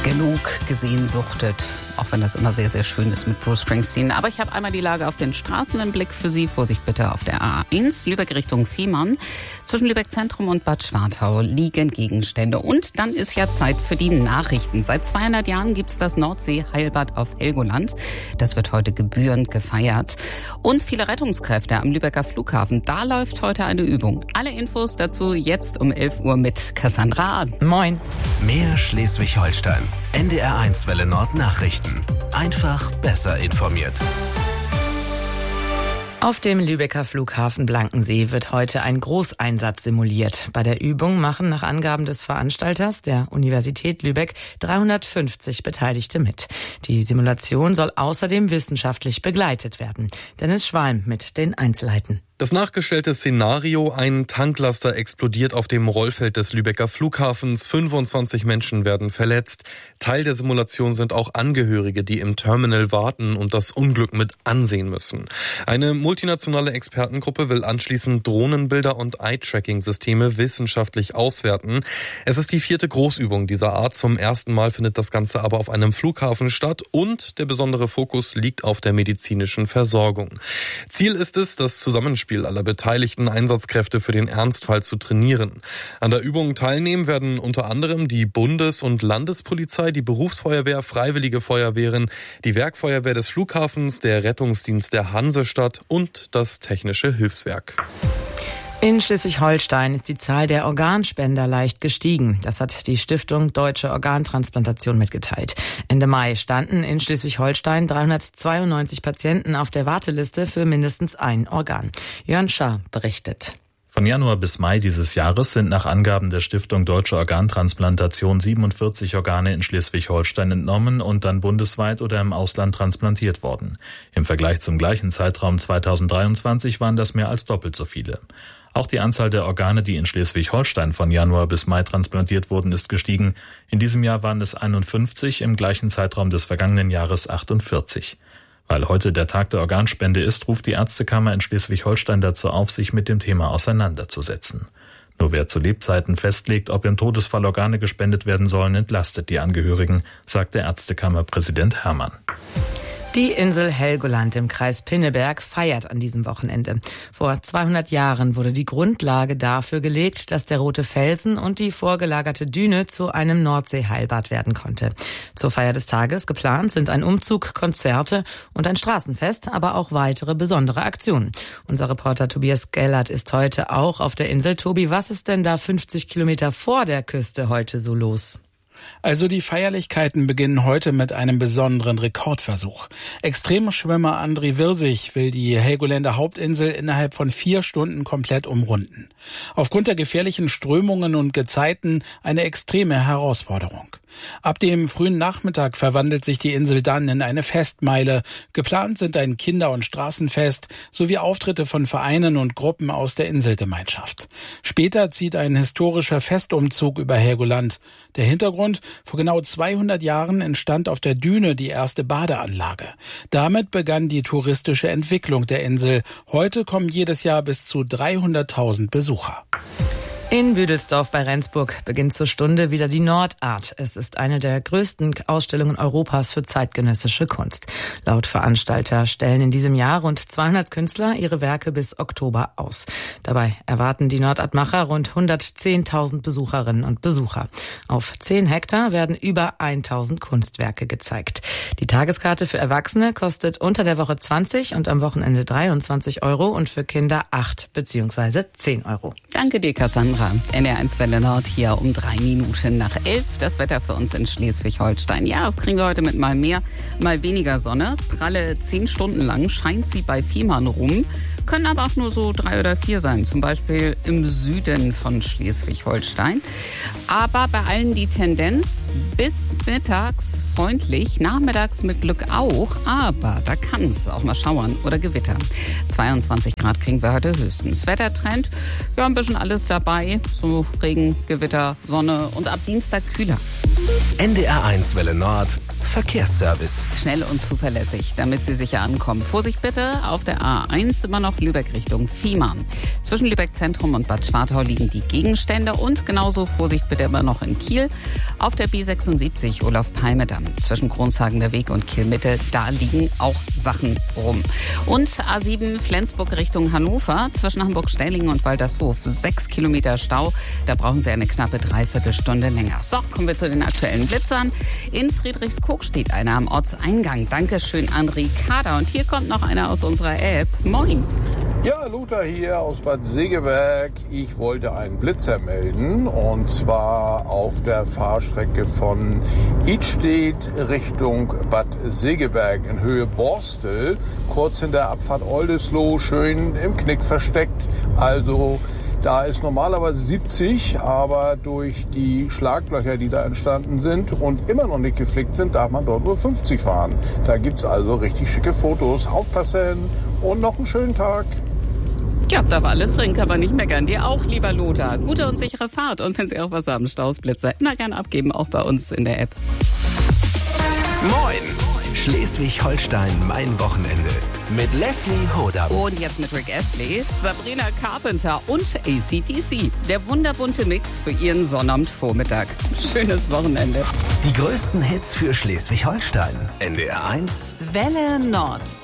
genug gesehnsuchtet, auch wenn das immer sehr, sehr schön ist mit Bruce Springsteen. Aber ich habe einmal die Lage auf den Straßen im Blick für Sie. Vorsicht bitte auf der A1, Lübeck Richtung Fehmarn. Zwischen Lübeck Zentrum und Bad Schwartau liegen Gegenstände. Und dann ist ja Zeit für die Nachrichten. Seit 200 Jahren gibt es das Nordsee-Heilbad auf Helgoland. Das wird heute gebührend gefeiert. Und viele Rettungskräfte am Lübecker Flughafen. Da läuft heute eine Übung. Alle Infos dazu jetzt um 11 Uhr mit Cassandra Ahn. Moin. Mehr Schleswig-Holstein. NDR1 Welle Nord Nachrichten. Einfach besser informiert. Auf dem Lübecker Flughafen Blankensee wird heute ein Großeinsatz simuliert. Bei der Übung machen nach Angaben des Veranstalters, der Universität Lübeck, 350 Beteiligte mit. Die Simulation soll außerdem wissenschaftlich begleitet werden. Dennis Schwalm mit den Einzelheiten. Das nachgestellte Szenario: ein Tanklaster explodiert auf dem Rollfeld des Lübecker Flughafens. 25 Menschen werden verletzt. Teil der Simulation sind auch Angehörige, die im Terminal warten und das Unglück mit ansehen müssen. Eine multinationale Expertengruppe will anschließend Drohnenbilder und Eye-Tracking-Systeme wissenschaftlich auswerten. Es ist die 4. Großübung dieser Art. Zum ersten Mal findet das Ganze aber auf einem Flughafen statt und der besondere Fokus liegt auf der medizinischen Versorgung. Ziel ist es, das Zusammenspiel aller beteiligten Einsatzkräfte für den Ernstfall zu trainieren. An der Übung teilnehmen werden unter anderem die Bundes- und Landespolizei, die Berufsfeuerwehr, Freiwillige Feuerwehren, die Werkfeuerwehr des Flughafens, der Rettungsdienst der Hansestadt und das Technische Hilfswerk. In Schleswig-Holstein ist die Zahl der Organspender leicht gestiegen. Das hat die Stiftung Deutsche Organtransplantation mitgeteilt. Ende Mai standen in Schleswig-Holstein 392 Patienten auf der Warteliste für mindestens ein Organ. Jörn Schaar berichtet. Von Januar bis Mai dieses Jahres sind nach Angaben der Stiftung Deutsche Organtransplantation 47 Organe in Schleswig-Holstein entnommen und dann bundesweit oder im Ausland transplantiert worden. Im Vergleich zum gleichen Zeitraum 2023 waren das mehr als doppelt so viele. Auch die Anzahl der Organe, die in Schleswig-Holstein von Januar bis Mai transplantiert wurden, ist gestiegen. In diesem Jahr waren es 51, im gleichen Zeitraum des vergangenen Jahres 48. Weil heute der Tag der Organspende ist, ruft die Ärztekammer in Schleswig-Holstein dazu auf, sich mit dem Thema auseinanderzusetzen. Nur wer zu Lebzeiten festlegt, ob im Todesfall Organe gespendet werden sollen, entlastet die Angehörigen, sagt der Ärztekammerpräsident Hermann. Die Insel Helgoland im Kreis Pinneberg feiert an diesem Wochenende. Vor 200 Jahren wurde die Grundlage dafür gelegt, dass der rote Felsen und die vorgelagerte Düne zu einem Nordseeheilbad werden konnte. Zur Feier des Tages geplant sind ein Umzug, Konzerte und ein Straßenfest, aber auch weitere besondere Aktionen. Unser Reporter Tobias Gellert ist heute auch auf der Insel. Tobi, was ist denn da 50 Kilometer vor der Küste heute so los? Also die Feierlichkeiten beginnen heute mit einem besonderen Rekordversuch. Extremschwimmer André Wirsig will die Helgoländer Hauptinsel innerhalb von 4 Stunden komplett umrunden. Aufgrund der gefährlichen Strömungen und Gezeiten eine extreme Herausforderung. Ab dem frühen Nachmittag verwandelt sich die Insel dann in eine Festmeile. Geplant sind ein Kinder- und Straßenfest sowie Auftritte von Vereinen und Gruppen aus der Inselgemeinschaft. Später zieht ein historischer Festumzug über Helgoland. Der Hintergrund: vor genau 200 Jahren entstand auf der Düne die erste Badeanlage. Damit begann die touristische Entwicklung der Insel. Heute kommen jedes Jahr bis zu 300.000 Besucher. In Büdelsdorf bei Rendsburg beginnt zur Stunde wieder die Nordart. Es ist eine der größten Ausstellungen Europas für zeitgenössische Kunst. Laut Veranstalter stellen in diesem Jahr rund 200 Künstler ihre Werke bis Oktober aus. Dabei erwarten die Nordartmacher rund 110.000 Besucherinnen und Besucher. Auf 10 Hektar werden über 1.000 Kunstwerke gezeigt. Die Tageskarte für Erwachsene kostet unter der Woche 20 und am Wochenende 23 € und für Kinder 8 bzw. 10 €. Danke dir, Cassandra. NDR1 Welle Nord hier um 3 Minuten nach 11. Das Wetter für uns in Schleswig-Holstein. Ja, das kriegen wir heute mit mal mehr, mal weniger Sonne. Pralle 10 Stunden lang scheint sie bei Fehmarn rum. Können aber auch nur so 3 oder 4 sein. Zum Beispiel im Süden von Schleswig-Holstein. Aber bei allen die Tendenz bis mittags freundlich, nachmittags mit Glück auch. Aber da kann es auch mal schauern oder gewittern. 22 Grad kriegen wir heute höchstens. Wettertrend, ja, ein bisschen alles dabei. So Regen, Gewitter, Sonne und ab Dienstag kühler. NDR1 Welle Nord Verkehrsservice. Schnell und zuverlässig, damit Sie sicher ankommen. Vorsicht bitte, auf der A1 immer noch Lübeck Richtung Fehmarn. Zwischen Lübeck Zentrum und Bad Schwartau liegen die Gegenstände und genauso Vorsicht bitte immer noch in Kiel. Auf der B76 Olaf-Palme-Damm zwischen Kronshagener Weg und Kiel-Mitte, da liegen auch Sachen rum. Und A7 Flensburg Richtung Hannover zwischen Hamburg-Stellingen und Waltershof 6 Kilometer Stau. Da brauchen Sie eine knappe Dreiviertelstunde länger. So, kommen wir zu den aktuellen Blitzern. In Friedrichskoog steht einer am Ortseingang. Dankeschön an Ricarda. Und hier kommt noch einer aus unserer App. Moin. Ja, Lothar hier aus Bad Segeberg. Ich wollte einen Blitzer melden und zwar auf der Fahrstrecke von Idstedt Richtung Bad Segeberg in Höhe Borstel, kurz hinter Abfahrt Oldesloe, schön im Knick versteckt. Also da ist normalerweise 70, aber durch die Schlaglöcher, die da entstanden sind und immer noch nicht geflickt sind, darf man dort nur 50 fahren. Da gibt's also richtig schicke Fotos. Aufpassen und noch einen schönen Tag. Ja, da war alles drin, kann man nicht meckern. Dir auch, lieber Lothar. Gute und sichere Fahrt. Und wenn Sie auch was haben, Stausblitzer, immer gerne abgeben, auch bei uns in der App. Moin! Schleswig-Holstein, mein Wochenende. Mit Leslie Hodam. Und jetzt mit Rick Astley, Sabrina Carpenter und AC/DC. Der wunderbunte Mix für Ihren Sonnabendvormittag. Schönes Wochenende. Die größten Hits für Schleswig-Holstein. NDR 1. Welle Nord.